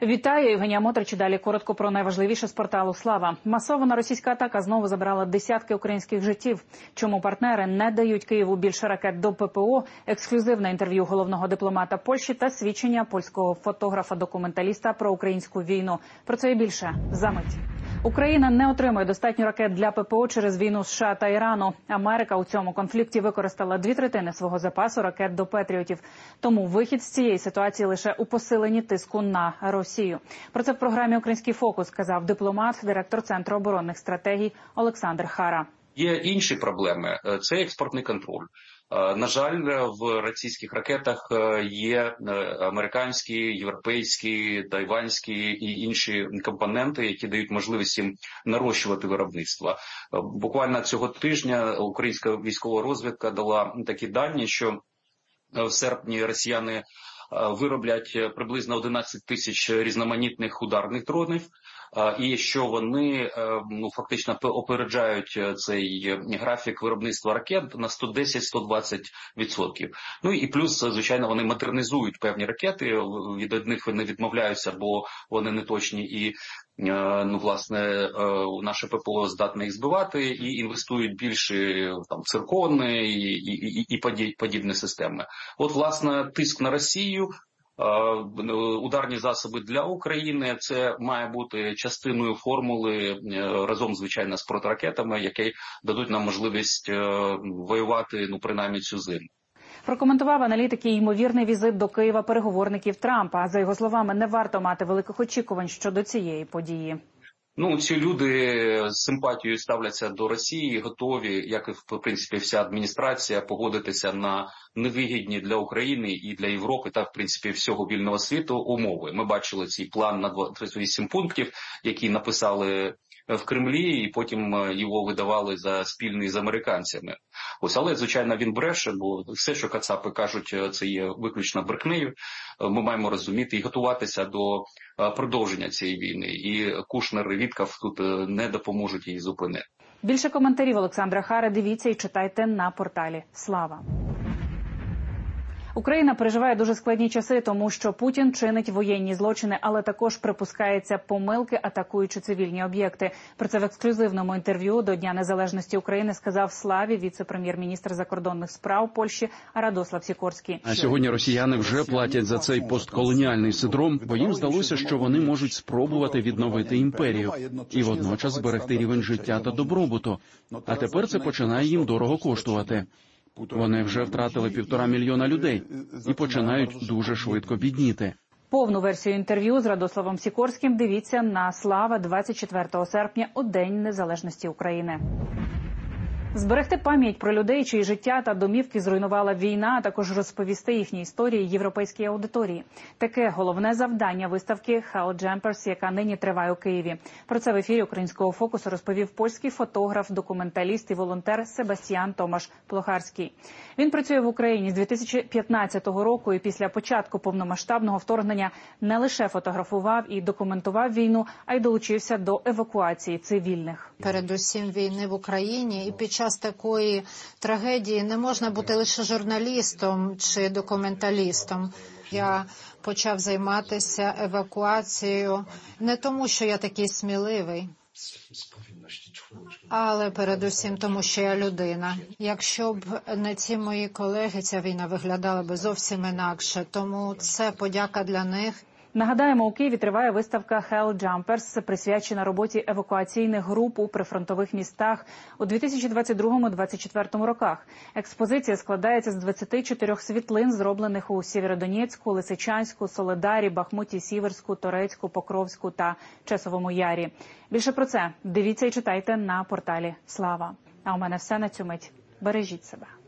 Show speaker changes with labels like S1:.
S1: Вітаю, Євгенія Мотрич. Далі коротко про найважливіше з порталу «Слава». Масована російська атака знову забрала десятки українських життів. Чому партнери не дають Києву більше ракет до ППО, ексклюзивне інтерв'ю головного дипломата Польщі та свідчення польського фотографа-документаліста про українську війну. Про це і більше за мить. Україна не отримує достатньо ракет для ППО через війну США та Ірану. Америка у цьому конфлікті використала 2/3 свого запасу ракет до Петріотів. Тому вихід з цієї ситуації лише у посиленні тиску на Росію. Про це в програмі «Український фокус» сказав дипломат, директор Центру оборонних стратегій Олександр Хара.
S2: Є інші проблеми – це експортний контроль. На жаль, в російських ракетах є американські, європейські, тайванські і інші компоненти, які дають можливість їм нарощувати виробництво. Буквально цього тижня українська військова розвідка дала такі дані, що в серпні росіяни вироблять приблизно 11 тисяч різноманітних ударних дронів, і що вони фактично опереджають цей графік виробництва ракет на 110-120%. Ну і плюс, звичайно, вони модернізують певні ракети, від одних вони відмовляються, бо вони не точні, і власне, наше ППО здатне їх збивати, і інвестують більше циркони і подібні системи. От, власне, тиск на Росію, ударні засоби для України – це має бути частиною формули разом, звичайно, з протиракетами, які дадуть нам можливість воювати, принаймні, цю зиму.
S1: Прокоментував аналітик і ймовірний візит до Києва переговорників Трампа. За його словами, не варто мати великих очікувань щодо цієї події.
S2: Ці люди з симпатією ставляться до Росії, готові, як і, в принципі, вся адміністрація, погодитися на невигідні для України і для Європи та, в принципі, всього вільного світу умови. Ми бачили цей план на 28 пунктів, який написали в Кремлі, і потім його видавали за спільний з американцями. Але, звичайно, він бреше, бо все, що кацапи кажуть, це є виключно брехнею. Ми маємо розуміти і готуватися до продовження цієї війни. І Кушнер і Вітков тут не допоможуть її зупинити.
S1: Більше коментарів Олександра Хари дивіться і читайте на порталі «Слава». Україна переживає дуже складні часи, тому що Путін чинить воєнні злочини, але також припускається помилки, атакуючи цивільні об'єкти. Про це в ексклюзивному інтерв'ю до Дня Незалежності України сказав «Славі» віце-прем'єр-міністр закордонних справ Польщі Радослав Сікорський.
S3: А сьогодні росіяни вже платять за цей постколоніальний синдром, бо їм здалося, що вони можуть спробувати відновити імперію і водночас зберегти рівень життя та добробуту. А тепер це починає їм дорого коштувати. Вони вже втратили 1,5 мільйона людей і починають дуже швидко бідніти.
S1: Повну версію інтерв'ю з Радославом Сікорським дивіться на «Слава» 24 серпня у День Незалежності України. Зберегти пам'ять про людей, чиї життя та домівки зруйнувала війна, а також розповісти їхні історії європейській аудиторії. Таке головне завдання виставки «Hell Jumpers», яка нині триває у Києві. Про це в ефірі «Українського фокусу» розповів польський фотограф, документаліст і волонтер Себастьян Томаш Плохарський. Він працює в Україні з 2015 року і після початку повномасштабного вторгнення не лише фотографував і документував війну, а й долучився до евакуації цивільних.
S4: Передусім війни в Україні і під час такої трагедії не можна бути лише журналістом чи документалістом. Я почав займатися евакуацією не тому, що я такий сміливий, але передусім тому, що я людина. Якщо б не ці мої колеги, ця війна виглядала б зовсім інакше. Тому це подяка для них.
S1: Нагадаємо, у Києві триває виставка «Hell Jumpers», присвячена роботі евакуаційних груп у прифронтових містах у 2022-2024 роках. Експозиція складається з 24 світлин, зроблених у Сєвєродонецьку, Лисичанську, Солидарі, Бахмуті, Сіверську, Торецьку, Покровську та Часовому Ярі. Більше про це дивіться і читайте на порталі «Слава». А у мене все на цю мить. Бережіть себе.